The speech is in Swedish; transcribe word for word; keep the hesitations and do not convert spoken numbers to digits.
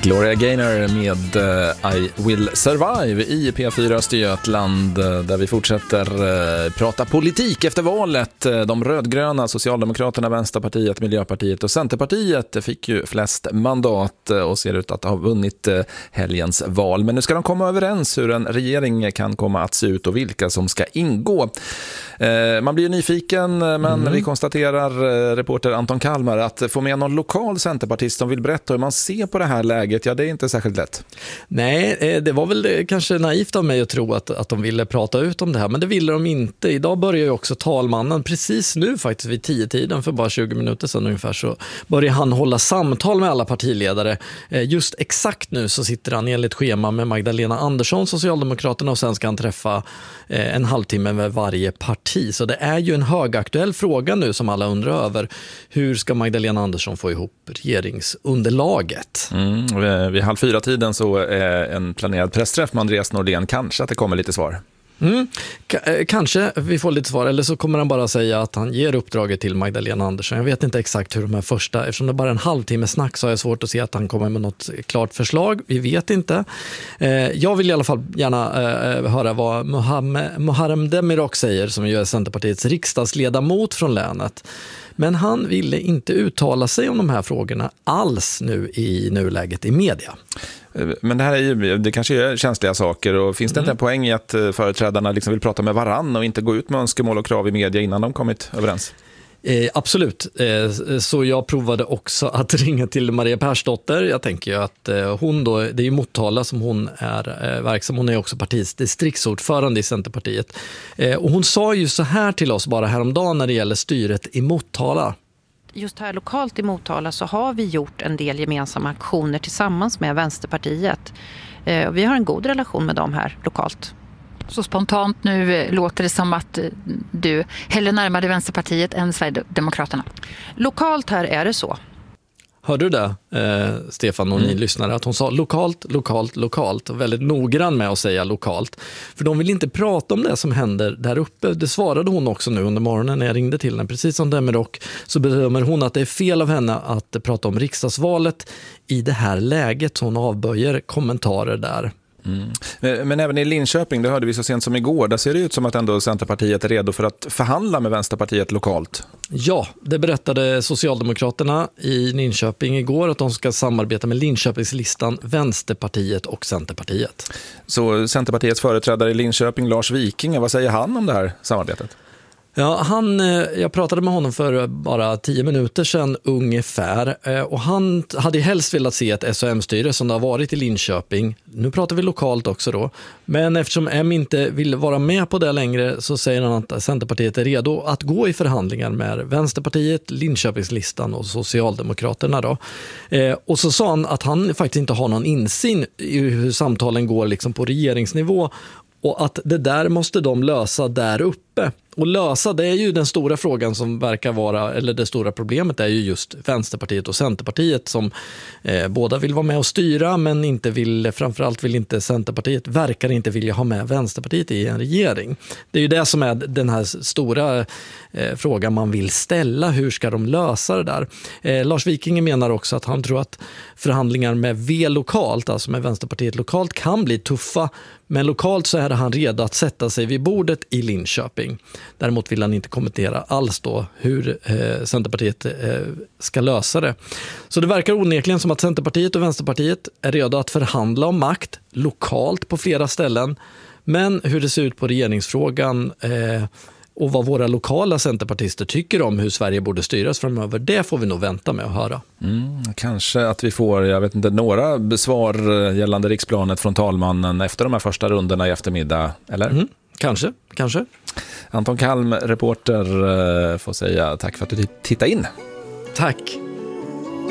Gloria Gaynor med uh, I Will Survive i P fyra Östergötland, uh, där vi fortsätter uh, prata politik efter valet. Uh, de rödgröna, Socialdemokraterna, Vänsterpartiet, Miljöpartiet och Centerpartiet fick ju flest mandat uh, och ser ut att ha vunnit uh, helgens val. Men nu ska de komma överens hur en regering kan komma att se ut och vilka som ska ingå. Uh, man blir ju nyfiken, men mm. vi konstaterar, uh, reporter Anton Kalmar, att få med någon lokal centerpartist som vill berätta hur man ser på det här läget, ja, det är inte särskilt lätt. Nej, det var väl kanske naivt av mig att tro att, att de ville prata ut om det här, men det ville de inte. Idag börjar ju också talmannen, precis nu faktiskt vid tio tiden för bara tjugo minuter sedan ungefär, så börjar han hålla samtal med alla partiledare. Just exakt nu så sitter han enligt schema med Magdalena Andersson, Socialdemokraterna, och sen ska han träffa en halvtimme med varje parti. Så det är ju en högaktuell fråga nu som alla undrar över. Hur ska Magdalena Andersson få ihop regeringsunderlaget? Mm, vid halv fyra tiden så är en planerad pressträff med Andreas Nordén. Kanske att det kommer lite svar. Mm, k- kanske vi får lite svar, eller så kommer han bara säga att han ger uppdraget till Magdalena Andersson. Jag vet inte exakt hur de här första, eftersom det bara är en halvtimme snack så har jag svårt att se att han kommer med något klart förslag. Vi vet inte. Eh, jag vill i alla fall gärna eh, höra vad Muharrem Demirok säger, som ju är Centerpartiets riksdagsledamot från länet. Men han ville inte uttala sig om de här frågorna alls nu i nuläget i media. Men det här är ju, det kanske är känsliga saker, och finns det mm. inte en poäng i att företrädarna liksom vill prata med varann och inte gå ut med önskemål och krav i media innan de kommit överens? Eh, absolut. Eh, så jag provade också att ringa till Maria Persdotter. Jag tänker ju att eh, hon då, det är ju Motala som hon är eh, verksam. Hon är också partiets distriktsordförande i Centerpartiet. Eh, och hon sa ju så här till oss bara häromdagen när det gäller styret i Motala. Just här lokalt i Motala så har vi gjort en del gemensamma aktioner tillsammans med Vänsterpartiet. Eh, och vi har en god relation med dem här lokalt. Så spontant nu låter det som att du hellre närmade Vänsterpartiet än Sverigedemokraterna. Lokalt här är det så. Hörde du det, eh, Stefan, och ni mm. lyssnare, att hon sa lokalt, lokalt, lokalt, och väldigt noggrann med att säga lokalt. För de vill inte prata om det som händer där uppe. Det svarade hon också nu under morgonen när jag ringde till henne. Precis som Demirok så bedömer hon att det är fel av henne att prata om riksdagsvalet i det här läget. Så hon avböjer kommentarer där. Mm. Men även i Linköping, det hörde vi så sent som igår, där ser det ut som att ändå Centerpartiet är redo för att förhandla med Vänsterpartiet lokalt. Ja, det berättade Socialdemokraterna i Linköping igår, att de ska samarbeta med Linköpingslistan, Vänsterpartiet och Centerpartiet. Så Centerpartiets företrädare i Linköping, Lars Viking, vad säger han om det här samarbetet? Ja, han, jag pratade med honom för bara tio minuter sedan ungefär, och han hade helst velat se ett S O M-styre som det har varit i Linköping. Nu pratar vi lokalt också då. Men eftersom M inte vill vara med på det längre så säger han att Centerpartiet är redo att gå i förhandlingar med Vänsterpartiet, Linköpingslistan och Socialdemokraterna då. Eh, och så sa han att han faktiskt inte har någon insyn i hur samtalen går liksom på regeringsnivå, och att det där måste de lösa där uppe. Och lösa, det är ju den stora frågan som verkar vara, eller det stora problemet är ju just Vänsterpartiet och Centerpartiet som eh, båda vill vara med och styra, men inte vill, framförallt vill inte Centerpartiet, verkar inte vilja ha med Vänsterpartiet i en regering. Det är ju det som är den här stora eh, frågan man vill ställa, hur ska de lösa det där? Eh, Lars Viking menar också att han tror att förhandlingar med V lokalt, alltså med Vänsterpartiet lokalt, kan bli tuffa, men lokalt så är han redo att sätta sig vid bordet i Linköping. Däremot vill han inte kommentera alls då hur eh, Centerpartiet eh, ska lösa det. Så det verkar onekligen som att Centerpartiet och Vänsterpartiet är redo att förhandla om makt lokalt på flera ställen. Men hur det ser ut på regeringsfrågan eh, och vad våra lokala centerpartister tycker om hur Sverige borde styras framöver, det får vi nog vänta med att höra. Mm, kanske att vi får, jag vet inte, några svar gällande riksplanet från talmannen efter de här första rundorna i eftermiddag, eller? Mm, kanske, kanske. Anton Kalm, reporter, får säga tack för att du tittade in. Tack.